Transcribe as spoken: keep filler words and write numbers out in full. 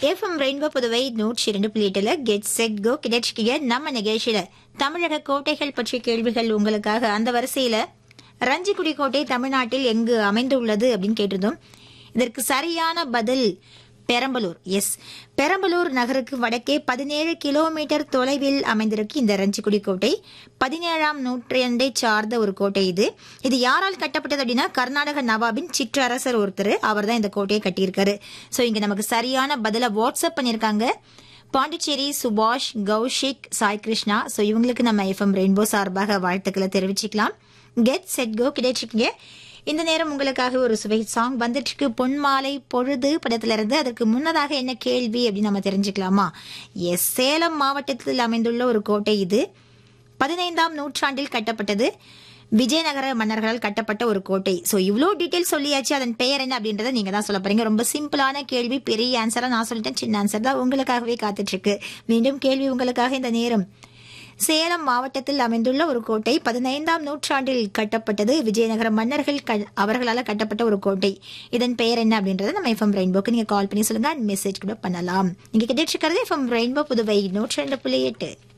FM rainbow Puduvai நூற்றி இரண்டு புள்ளி எட்டுல கெட் செட் கோ கிடைச்சிக்க நம்ம நிகழ்ச்சியில தமிழக கோட்டைகள் பற்றிய கேள்விகள் உங்களுக்காக. அந்த வரிசையில ரஞ்சிக்குடி கோட்டை தமிழ்நாட்டில் எங்கு அமைந்துள்ளது அப்படின்னு கேட்டிருந்தோம். இதற்கு சரியான பதில் பெரம்பலூர். எஸ், பெரம்பலூர் நகருக்கு வடக்கே பதினேழு கிலோமீட்டர் தொலைவில் அமைந்திருக்கு இந்த ரஞ்சிக்குடி கோட்டை. பதினேழாம் நூற்றாண்டை சார்ந்த ஒரு கோட்டை இது. இது யாரால் கட்டப்பட்டது அப்படின்னா கர்நாடக நவாபின் சிற்றரசர் ஒருத்தர், அவர் தான் இந்த கோட்டையை கட்டியிருக்காரு. ஸோ இங்க நமக்கு சரியான பதில வாட்ஸ்அப் பண்ணியிருக்காங்க பாண்டிச்சேரி சுபாஷ், கௌஷிக், சாய் கிருஷ்ணா. ஸோ இவங்களுக்கு நம்ம எஃப்எம் ரெயின்போ சார்பாக வாழ்த்துக்களை தெரிவிச்சுக்கலாம். Get set go கிடைச்சிருக்கீங்க. இந்த நேரம் உங்களுக்காக ஒரு சுவை சாங் வந்துட்டு இருக்கு. பொன்மாலை பொழுது படத்துல இருந்து. அதற்கு முன்னதாக என்ன கேள்வி அப்படின்னு நம்ம தெரிஞ்சுக்கலாமா? எஸ், சேலம் மாவட்டத்தில் அமைந்துள்ள ஒரு கோட்டை இது. பதினைந்தாம் நூற்றாண்டில் கட்டப்பட்டது. விஜயநகர மன்னர்களால் கட்டப்பட்ட ஒரு கோட்டை. ஸோ இவ்வளோ டீட்டெயில் சொல்லியாச்சு. அதன் பெயர் என்ன அப்படின்றத நீங்க தான் சொல்ல போறீங்க. ரொம்ப சிம்பிளான கேள்வி, பெரிய ஆன்சரா நான் சொல்லிட்டேன். சின்ன ஆன்சர் தான் உங்களுக்காகவே காத்துட்டு இருக்கு. மீண்டும் கேள்வி உங்களுக்காக. இந்த நேரம் சேலம் மாவட்டத்தில் அமைந்துள்ள ஒரு கோட்டை, பதினைந்தாம் நூற்றாண்டில் கட்டப்பட்டது. விஜயநகர மன்னர்கள் அவர்களால் கட்டப்பட்ட ஒரு கோட்டை. இதன் பெயர் என்ன அப்படின்றத நம்ம எஃப்எம் ரெயின்போக்கு நீங்க கால் பண்ணி சொல்லுங்க. மெசேஜ் கூட பண்ணலாம். நீங்க கேட்டுட்டு இருக்கிறது எஃப்எம் ரெயின்போ புதுவை நூற்றி ரெண்டு புள்ளி எட்டு.